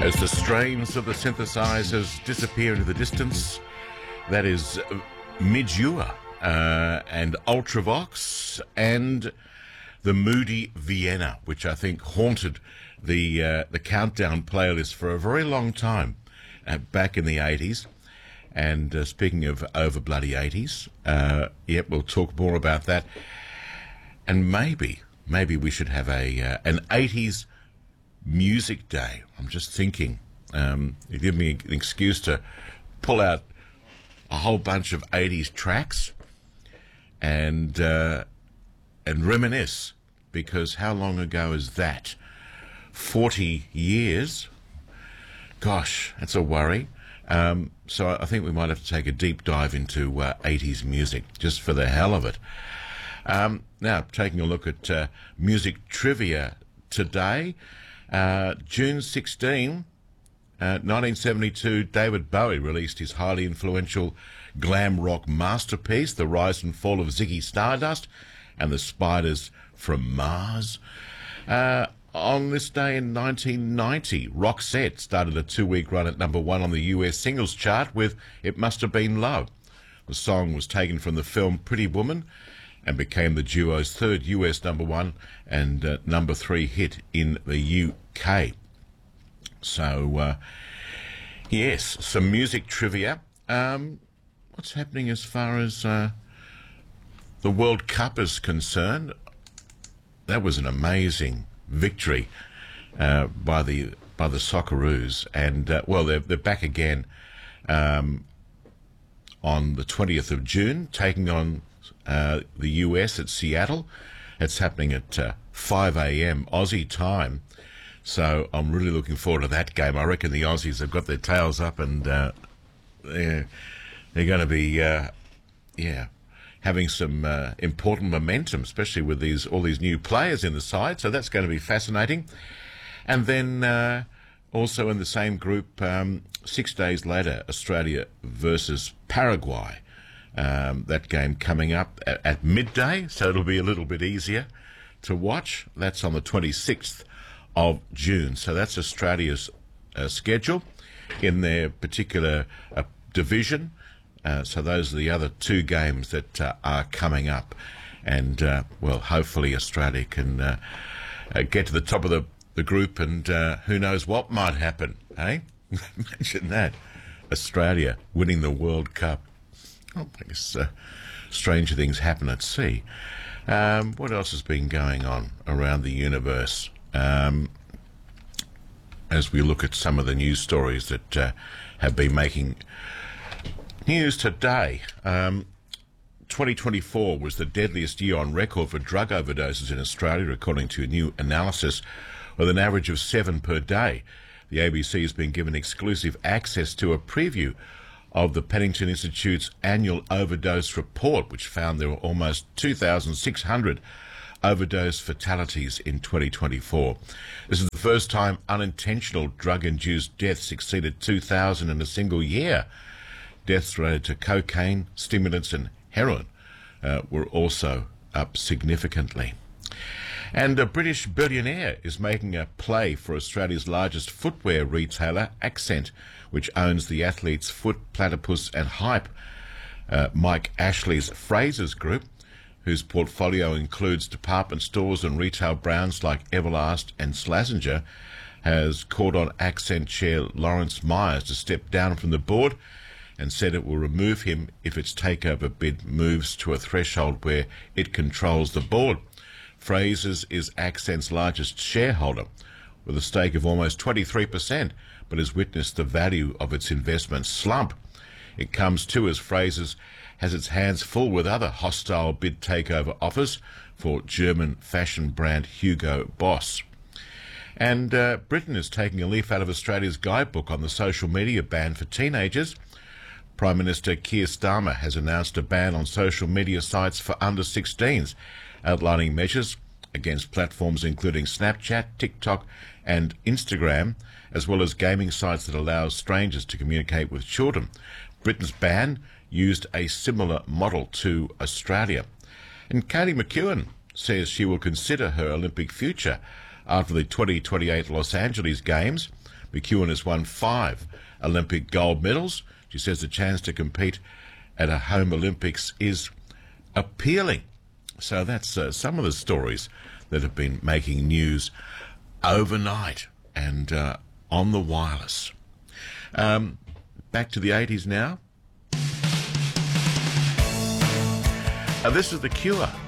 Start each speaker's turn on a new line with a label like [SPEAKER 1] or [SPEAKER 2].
[SPEAKER 1] As the strains of the synthesizers disappear into the distance, that is Midua and Ultravox and the Moody Vienna, which I think haunted the countdown playlist for a very long time back in the 80s. And speaking of over bloody 80s, we'll talk more about that. And maybe we should have an 80s music day. I'm just thinking. You give me an excuse to pull out a whole bunch of 80s tracks and reminisce, because how long ago is that? 40 years? Gosh, that's a worry. So I think we might have to take a deep dive into 80s music, just for the hell of it. Now, taking a look at music trivia today, June 16, 1972, David Bowie released his highly influential glam rock masterpiece, The Rise and Fall of Ziggy Stardust and the Spiders from Mars. On this day in 1990, Roxette started a 2-week run at number 1 on the US singles chart with It Must Have Been Love. The song was taken from the film Pretty Woman and became the duo's 3rd US number 1 and number 3 hit in the UK. So, yes, some music trivia. What's happening as far as the World Cup is concerned? That was an amazing victory by the Socceroos, and they're back again on the 20th of June, taking on the US at Seattle. It's happening at 5 a.m. Aussie time, so I'm really looking forward to that game. I reckon the Aussies have got their tails up, and they're going to be having some important momentum, especially with all these new players in the side. So that's going to be fascinating. And then also in the same group, 6 days later, Australia versus Paraguay. That game coming up at midday, so it'll be a little bit easier to watch. That's on the 26th of June. So that's Australia's schedule in their particular division. So those are the other 2 games that are coming up. And, hopefully Australia can get to the top of the group, and who knows what might happen, eh? Imagine that. Australia winning the World Cup. Oh, I guess stranger things happen at sea. What else has been going on around the universe? As we look at some of the news stories that have been making news today, 2024 was the deadliest year on record for drug overdoses in Australia, according to a new analysis, with an average of 7 per day. The ABC has been given exclusive access to a preview of the Pennington Institute's annual overdose report, which found there were almost 2,600 overdose fatalities in 2024. This is the first time unintentional drug-induced deaths exceeded 2,000 in a single year. Deaths related to cocaine, stimulants and heroin were also up significantly. And a British billionaire is making a play for Australia's largest footwear retailer, Accent, which owns the Athlete's Foot, Platypus and Hype. Mike Ashley's Frasers Group, whose portfolio includes department stores and retail brands like Everlast and Slazenger, has called on Accent chair Lawrence Myers to step down from the board and said it will remove him if its takeover bid moves to a threshold where it controls the board. Frasers is Accent's largest shareholder, with a stake of almost 23%, but has witnessed the value of its investment slump. It comes too as Frasers has its hands full with other hostile bid takeover offers for German fashion brand Hugo Boss. And Britain is taking a leaf out of Australia's guidebook on the social media ban for teenagers. Prime Minister Keir Starmer has announced a ban on social media sites for under 16s, outlining measures against platforms including Snapchat, TikTok and Instagram, as well as gaming sites that allow strangers to communicate with children. Britain's ban used a similar model to Australia. And Katie McEwen says she will consider her Olympic future after the 2028 Los Angeles Games. McEwen has won 5 Olympic gold medals. She says the chance to compete at a home Olympics is appealing. So that's some of the stories that have been making news overnight and on the wireless. Back to the 80s now. This is The Cure.